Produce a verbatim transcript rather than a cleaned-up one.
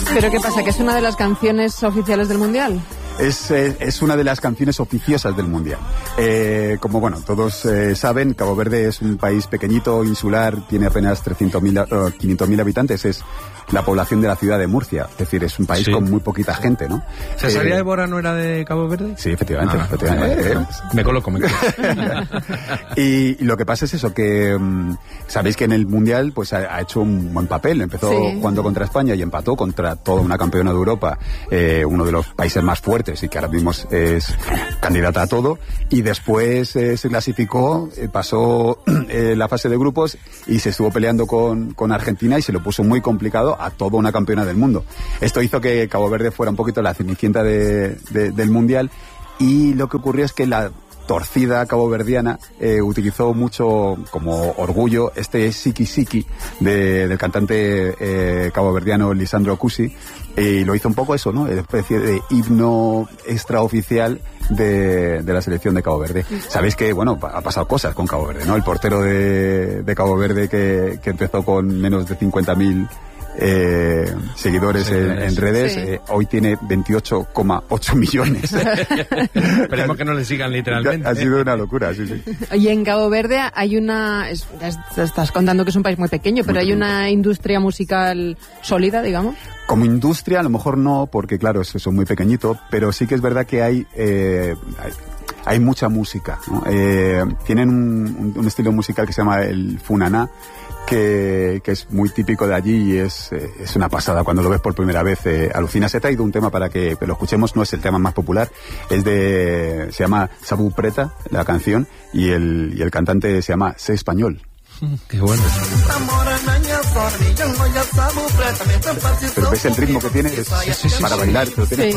¿Pero qué pasa? ¿Que es una de las canciones oficiales del Mundial? Es, eh, es una de las canciones oficiosas del Mundial. Eh, como bueno, todos eh, saben, Cabo Verde es un país pequeñito, insular, tiene apenas trescientos mil, uh, quinientos mil habitantes, es la población de la ciudad de Murcia, es decir, es un país sí. con muy poquita gente, ¿no? ¿Cesaria eh, Évora no era de Cabo Verde? Sí, efectivamente. Ah, efectivamente. Eh, me coloco, me coloco. y, y lo que pasa es eso, que um, sabéis que en el Mundial pues ha, ha hecho un buen papel, empezó sí. jugando contra España y empató contra toda una campeona de Europa, eh, uno de los países más fuertes y que ahora mismo es candidata a todo, y después eh, se clasificó, eh, pasó eh, la fase de grupos y se estuvo peleando con, con Argentina y se lo puso muy complicado a toda una campeona del mundo. Esto hizo que Cabo Verde fuera un poquito la cenicienta de, de, del Mundial, y lo que ocurrió es que la torcida caboverdiana eh, utilizó mucho como orgullo este Siki Siki de, del cantante eh, caboverdiano Lisandro Cusi, y lo hizo un poco eso, ¿no? Una especie de himno extraoficial de, de la selección de Cabo Verde. Sabéis que, bueno, ha pasado cosas con Cabo Verde, ¿no? El portero de, de Cabo Verde que, que empezó con menos de cincuenta mil Eh, seguidores sí, en, en redes, sí. eh, hoy tiene veintiocho coma ocho millones. Esperemos que no le sigan literalmente. Ha sido una locura, sí, sí. Y en Cabo Verde hay una... Es, estás contando que es un país muy pequeño, pero muy hay pequeño. Una industria musical sólida, digamos. Como industria, a lo mejor no, porque claro, es eso, muy pequeñito, pero sí que es verdad que hay... Eh, hay hay mucha música, ¿no? Eh, tienen un, un, un estilo musical que se llama el funaná, que, que es muy típico de allí y es, eh, es una pasada cuando lo ves por primera vez. Eh, alucinas. He traído un tema para que, que lo escuchemos, no es el tema más popular, es de, se llama Sabu Preta, la canción, y el, y el cantante se llama Sé Español. Qué bueno. Pero ves el ritmo que tiene, es, sí, sí, sí, para bailar, pero tiene... Sí.